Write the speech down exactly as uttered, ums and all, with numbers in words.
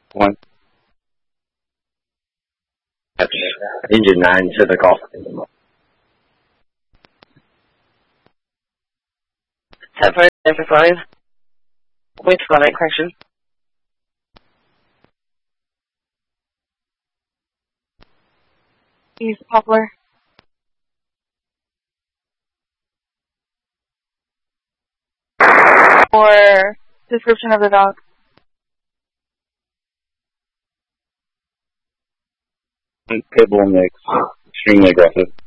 One. That's engine nine to the golf. ten five, ten five. Wait for light correction. Use Poplar. Or description of the dog. Pitbull mix. Extremely aggressive.